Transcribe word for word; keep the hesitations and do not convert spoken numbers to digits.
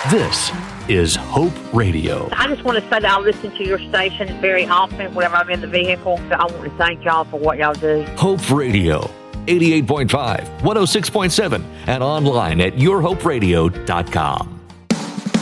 This is Hope Radio. I just want to say that I listen to your station very often whenever I'm in the vehicle. I want to thank y'all for what y'all do. Hope Radio, eighty-eight point five, one oh six point seven, and online at your hope radio dot com.